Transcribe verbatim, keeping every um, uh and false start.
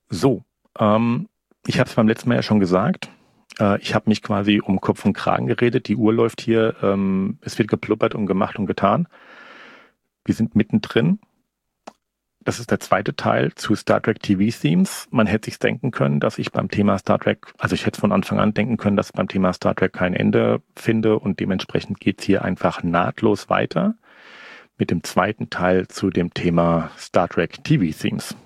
So, ähm, ich habe es beim letzten Mal ja schon gesagt. Äh, ich habe mich quasi um Kopf und Kragen geredet. Die Uhr läuft hier. Ähm, es wird gepluppert und gemacht und getan. Wir sind mittendrin. Das ist der zweite Teil zu Star Trek T V-Themes. Man hätte sich denken können, dass ich beim Thema Star Trek, also ich hätte von Anfang an denken können, dass ich beim Thema Star Trek kein Ende finde und dementsprechend geht's hier einfach nahtlos weiter mit dem zweiten Teil zu dem Thema Star Trek T V-Themes.